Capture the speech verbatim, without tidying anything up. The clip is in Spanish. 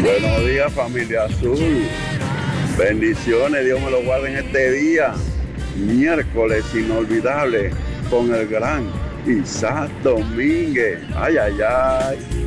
Buenos días, familia azul. Bendiciones, Dios me lo guarde en este día. Miércoles inolvidable con el gran Isaac Domínguez. Ay, ay, ay.